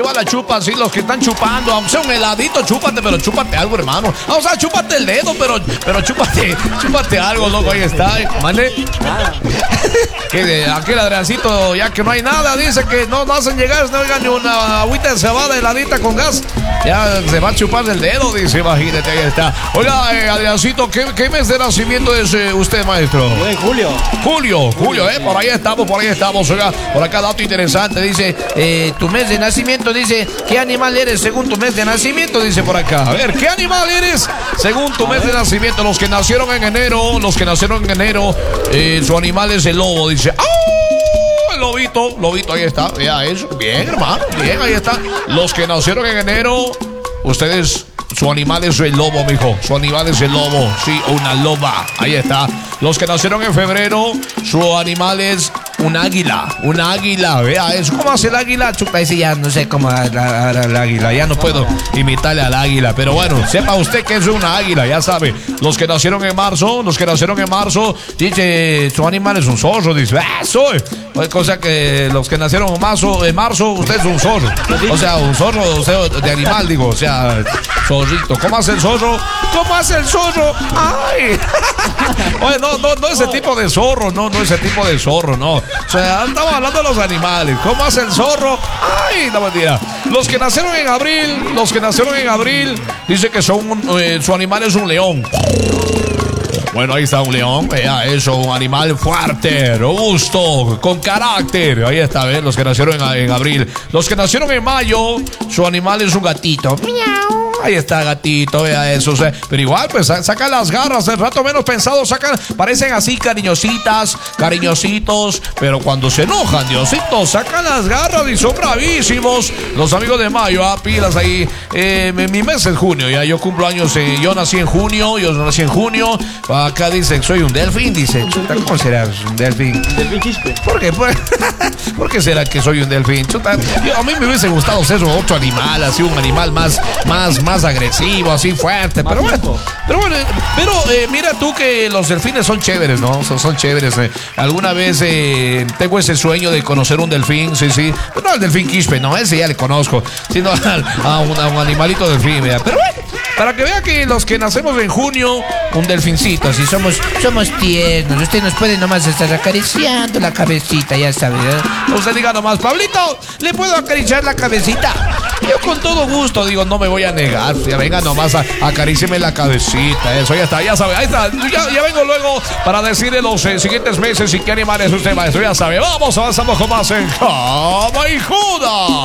igual la chupa, sí, los que están chupando, aunque sea un heladito, chúpate, pero chúpate algo, hermano. O sea, chúpate el dedo, pero chúpate algo, loco, ahí está. ¿Vale? Que aquel Adriancito, ya que no hay nada, dice que no hacen llegar, no oigan ni una agüita de cebada heladita con gas. Ya se va a chupar el dedo, dice, imagínate, ahí está. Oiga, Adriancito, ¿qué mes de nacimiento es usted, maestro? En julio. Julio, por ahí estamos. Oiga, por acá dato interesante, dice, tu mes de nacimiento, dice, ¿qué animal eres según tu mes de nacimiento? Dice por acá. A ver, ¿qué animal eres según tu mes de nacimiento? Los que nacieron en enero, su animal es el lobo, dice. ¡Oh! El lobito, ahí está. Vea eso. Bien, hermano, bien, ahí está. Los que nacieron en enero, ustedes, su animal es el lobo, mijo. Su animal es el lobo, sí, una loba. Ahí está. Los que nacieron en febrero, su animal es un águila. Vea eso. ¿Cómo hace el águila? Chupa, ese ya no sé cómo hará el águila. Ya no puedo imitarle al águila. Pero bueno, sepa usted que es una águila, ya sabe. Los que nacieron en marzo, dice, su animal es un zorro. Dice, soy. Cosa que los que nacieron en marzo, usted es un zorro. O sea, un zorro, o sea, de animal, digo. O sea, zorrito. ¿Cómo hace el zorro? ¡Ay! Oye, no ese tipo de zorro, no ese tipo de zorro, no. O sea, estamos hablando de los animales. ¿Cómo hace el zorro? ¡Ay! No mentira. Los que nacieron en abril, dice que su animal es un león. Bueno, ahí está un león, vea eso, un animal fuerte, robusto, con carácter. Ahí está, ¿ves? Los que nacieron en abril. Los que nacieron en mayo, su animal es un gatito. Miau. Ahí está, gatito, vea eso. O sea, pero igual, pues, sacan las garras. El rato menos pensado, parecen así cariñositos. Pero cuando se enojan, Diosito, sacan las garras y son bravísimos. Los amigos de mayo, pilas ahí. Mi mes es junio, ya yo cumplo años. Yo nací en junio. Acá dicen, soy un delfín, dice. Chuta, ¿cómo será un delfín? Delfín quispe. ¿Por qué? ¿Por qué será que soy un delfín? Chuta, a mí me hubiese gustado ser otro animal, así un animal más agresivo, así fuerte. Pero mira tú que los delfines son chéveres, ¿no? Son chéveres. Alguna vez tengo ese sueño de conocer un delfín, sí. Pero no al delfín quispe, no, ese ya le conozco. Sino a un animalito delfín, ¿verdad? Pero bueno, para que vea que los que nacemos en junio, un delfincito, así somos tiernos. Usted nos puede nomás estar acariciando la cabecita, ya sabe, ¿eh? Usted diga nomás, Pablito, ¿le puedo acariciar la cabecita? Yo con todo gusto digo, no me voy a negar. Ya venga nomás, acarícieme la cabecita. Eso ya está, ya sabe, ahí está. Ya vengo luego para decirle los siguientes meses y qué animales usted va. Eso ya sabe. Vamos, avanzamos con más en Cama y Joda.